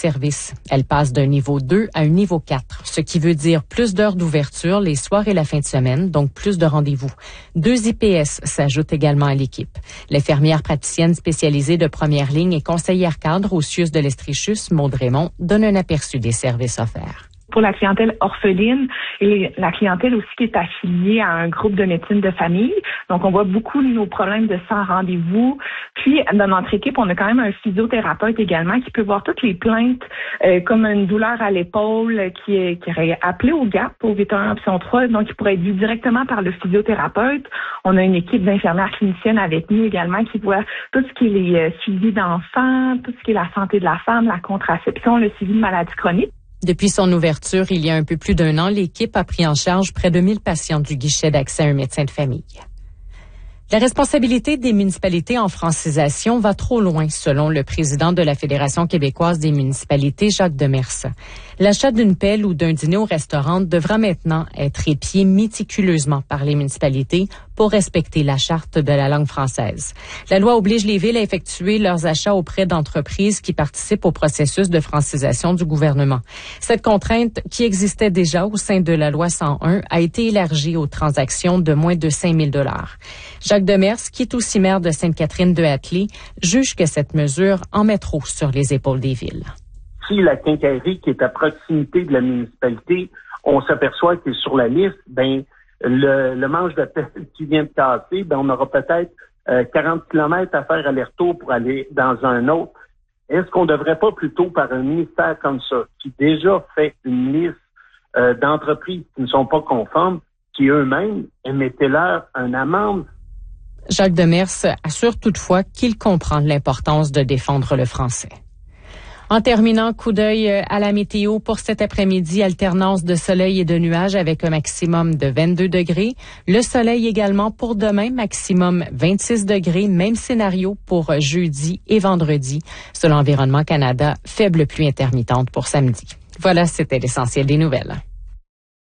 services. Elle passe d'un niveau 2 à un niveau 4, ce qui veut dire plus d'heures d'ouverture les soirs et la fin de semaine, donc plus de rendez-vous. 2 IPS s'ajoutent également à l'équipe. L'infirmière praticienne spécialisée de première ligne et conseillère cadre au CIUS de l'Estréchus, Maude Raymond, donne un aperçu des services offerts. Pour la clientèle orpheline et la clientèle aussi qui est affiliée à un groupe de médecine de famille. Donc, on voit beaucoup de nos problèmes de sans rendez-vous. Puis, dans notre équipe, on a quand même un physiothérapeute également qui peut voir toutes les plaintes comme une douleur à l'épaule qui aurait appelé au GAP, au 811 option 3. Donc, il pourrait être vu directement par le physiothérapeute. On a une équipe d'infirmières cliniciennes avec nous également qui voit tout ce qui est les suivis d'enfants, tout ce qui est la santé de la femme, la contraception, le suivi de maladies chroniques. Depuis son ouverture, il y a un peu plus d'un an, l'équipe a pris en charge près de 1000 patients du guichet d'accès à un médecin de famille. La responsabilité des municipalités en francisation va trop loin, selon le président de la Fédération québécoise des municipalités, Jacques Demers. L'achat d'une pelle ou d'un dîner au restaurant devra maintenant être épié méticuleusement par les municipalités pour respecter la charte de la langue française. La loi oblige les villes à effectuer leurs achats auprès d'entreprises qui participent au processus de francisation du gouvernement. Cette contrainte, qui existait déjà au sein de la loi 101, a été élargie aux transactions de moins de 5 000 $. Jacques Demers, qui est aussi maire de Sainte-Catherine-de-Hatley, juge que cette mesure en met trop sur les épaules des villes. Si la quincaillerie qui est à proximité de la municipalité, on s'aperçoit qu'elle est sur la liste, le manche de pelle qui vient de casser, on aura peut-être 40 kilomètres à faire aller-retour pour aller dans un autre. Est-ce qu'on ne devrait pas plutôt, par un ministère comme ça, qui déjà fait une liste d'entreprises qui ne sont pas conformes, qui eux-mêmes émettaient-leur une amende? Jacques Demers assure toutefois qu'il comprend l'importance de défendre le français. En terminant, coup d'œil à la météo pour cet après-midi, alternance de soleil et de nuages avec un maximum de 22 degrés. Le soleil également pour demain, maximum 26 degrés. Même scénario pour jeudi et vendredi. Selon Environnement Canada, faible pluie intermittente pour samedi. Voilà, c'était l'essentiel des nouvelles.